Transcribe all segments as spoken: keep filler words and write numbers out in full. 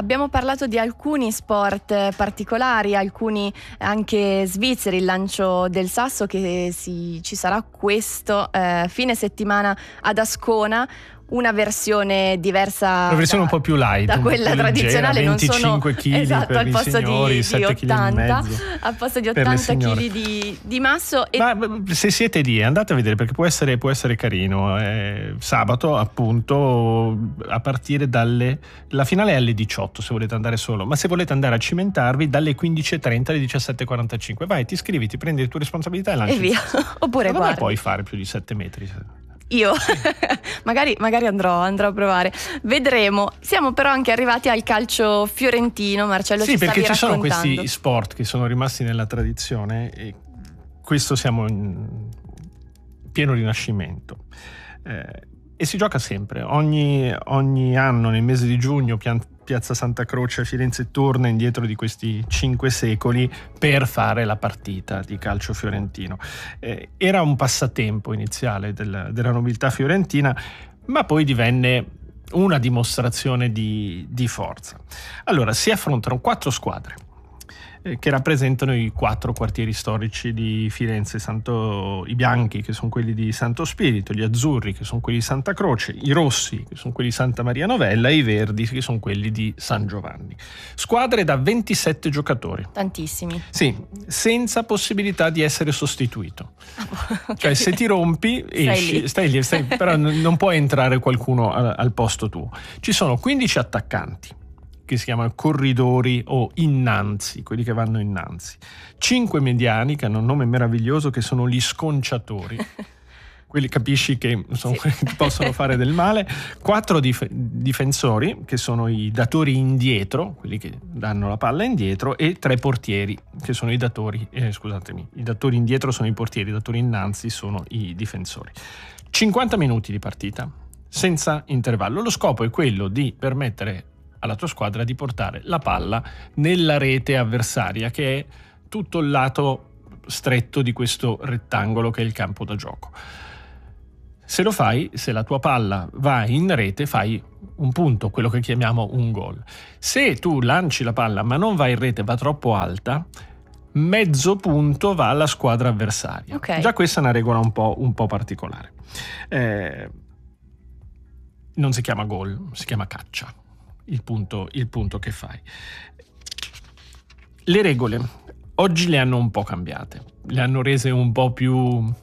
Abbiamo parlato di alcuni sport particolari, alcuni anche svizzeri, il lancio del sasso che si, ci sarà questo eh, fine settimana ad Ascona. Una versione diversa, una versione da, un po' più light, da quella tradizionale, non sono venticinque chili esatto, per al i posto signori, di, sette di ottanta, chili e mezzo al posto di per le ottanta signore. chili di, di masso. E Ma se siete lì, andate a vedere, perché può essere, può essere carino. Eh, sabato, appunto, a partire dalle la finale è alle diciotto, se volete andare solo, ma se volete andare a cimentarvi dalle quindici e trenta alle diciassette e quarantacinque. Vai, ti iscrivi, ti prendi le tue responsabilità e lanci e via. Oppure ma guarda, puoi fare più di sette metri. Io magari, magari andrò, andrò a provare, vedremo. Siamo però anche arrivati al calcio fiorentino, Marcello. Sì, ci perché ci sono raccontando. questi sport che sono rimasti nella tradizione e questo siamo in pieno rinascimento. Eh, e si gioca sempre, ogni, ogni anno nel mese di giugno pian, Piazza Santa Croce a Firenze torna indietro di questi cinque secoli per fare la partita di calcio fiorentino. Eh, era un passatempo iniziale del, della nobiltà fiorentina, ma poi divenne una dimostrazione di, di forza. Allora, si affrontano quattro squadre eh, che rappresentano i quattro quartieri storici di Firenze: Santo, i bianchi, che sono quelli di Santo Spirito, gli azzurri, che sono quelli di Santa Croce, i rossi, che sono quelli di Santa Maria Novella, e i verdi, che sono quelli di San Giovanni. Squadre da ventisette giocatori. Tantissimi. Sì, senza possibilità di essere sostituito. Okay. Cioè, se ti rompi, esci, lì. stai lì, stai, però non può entrare qualcuno al, al posto tuo. Ci sono quindici attaccanti, che si chiamano corridori o innanzi, quelli che vanno innanzi. Cinque mediani, che hanno un nome meraviglioso, che sono gli sconciatori. Quelli, capisci, che sono, sì, che possono fare del male. Quattro dif- difensori, che sono i datori indietro, quelli che danno la palla indietro, e tre portieri, che sono i datori, eh, scusatemi, i datori indietro sono i portieri, i datori innanzi sono i difensori. cinquanta minuti di partita, senza intervallo. Lo scopo è quello di permettere alla tua squadra di portare la palla nella rete avversaria, che è tutto il lato stretto di questo rettangolo che è il campo da gioco. Se lo fai, se la tua palla va in rete, fai un punto, quello che chiamiamo un gol. Se tu lanci la palla ma non va in rete, va troppo alta, mezzo punto va alla squadra avversaria. Okay. Già questa è una regola un po', un po' particolare. Eh, non si chiama gol, si chiama caccia. Il punto, il punto che fai. Le regole oggi le hanno un po' cambiate, le hanno rese un po' più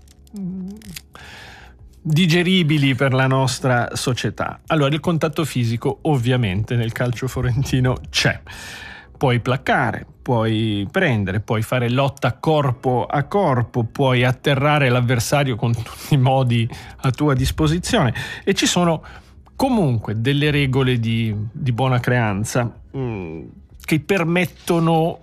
digeribili per la nostra società. Allora, il contatto fisico ovviamente nel calcio fiorentino c'è. Puoi placcare, puoi prendere, puoi fare lotta corpo a corpo, puoi atterrare l'avversario con tutti i modi a tua disposizione, e ci sono comunque delle regole di, di buona creanza mh, che permettono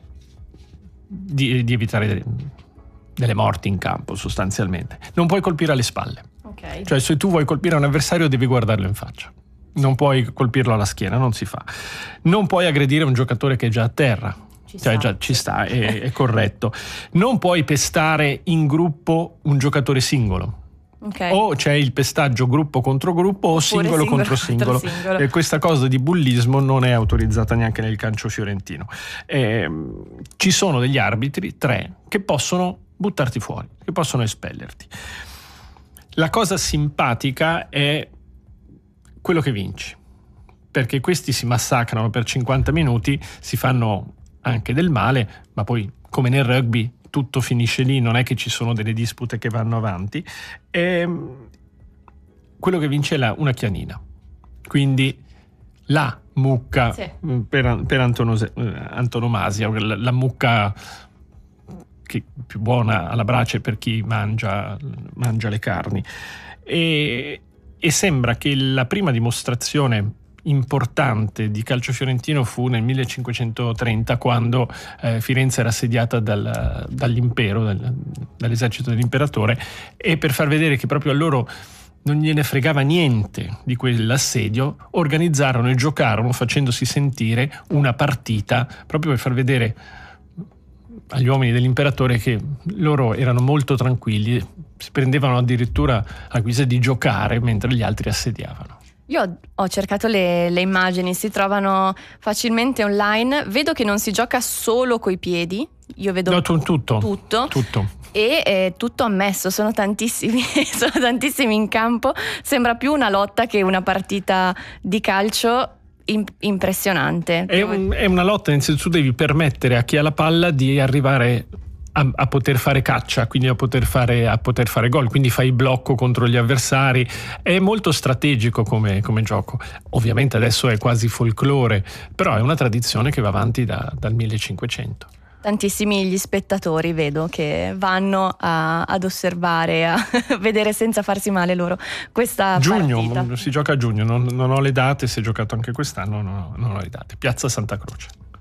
di, di evitare delle, delle morti in campo, sostanzialmente. Non puoi colpire alle spalle. Okay. Cioè, se tu vuoi colpire un avversario devi guardarlo in faccia. Non puoi colpirlo alla schiena, non si fa. Non puoi aggredire un giocatore che è già a terra. Ci cioè sta. già ci sta, è, è corretto. Non puoi pestare in gruppo un giocatore singolo. Okay. O c'è il pestaggio gruppo contro gruppo o singolo, singolo contro singolo, contro singolo. E questa cosa di bullismo non è autorizzata neanche nel calcio fiorentino. Eh, ci sono degli arbitri, tre, che possono buttarti fuori, che possono espellerti. La cosa simpatica è quello che vinci, perché questi si massacrano per cinquanta minuti, si fanno anche del male, ma poi, come nel rugby, tutto finisce lì, non è che ci sono delle dispute che vanno avanti. E quello che vince è la, una chianina, quindi la mucca, sì, per, per antonose, antonomasia, la, la mucca che più buona alla brace per chi mangia, mangia le carni. E, e sembra che la prima dimostrazione importante di calcio fiorentino fu nel millecinquecentotrenta, quando eh, Firenze era assediata dal, dall'impero, dal, dall'esercito dell'imperatore, e per far vedere che proprio a loro non gliene fregava niente di quell'assedio, organizzarono e giocarono, facendosi sentire, una partita proprio per far vedere agli uomini dell'imperatore che loro erano molto tranquilli, si prendevano addirittura a guisa di giocare mentre gli altri assediavano. Io ho, ho cercato le, le immagini, si trovano facilmente online. Vedo che non si gioca solo coi piedi, io vedo no, tu, tutto, tutto, tutto. E è tutto ammesso, sono tantissimi, sono tantissimi in campo. Sembra più una lotta che una partita di calcio. Impressionante. È, un, è una lotta, nel senso tu devi permettere a chi ha la palla di arrivare a, a poter fare caccia, quindi a poter fare, a poter fare gol, quindi fai blocco contro gli avversari. È molto strategico come, come gioco. Ovviamente adesso è quasi folklore, però è una tradizione che va avanti da, dal millecinquecento. Tantissimi gli spettatori vedo che vanno a, ad osservare, a vedere senza farsi male loro questa giugno, partita. Si gioca a giugno, non, non ho le date, si è giocato anche quest'anno, non ho, non ho le date. Piazza Santa Croce.